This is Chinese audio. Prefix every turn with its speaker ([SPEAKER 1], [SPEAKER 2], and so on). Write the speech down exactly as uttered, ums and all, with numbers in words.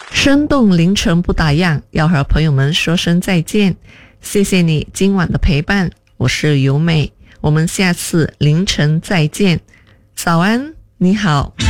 [SPEAKER 1] 生动凌晨不打烊，要和朋友们说声再见。谢谢你今晚的陪伴，我是尤美，我们下次凌晨再见。早安，你好。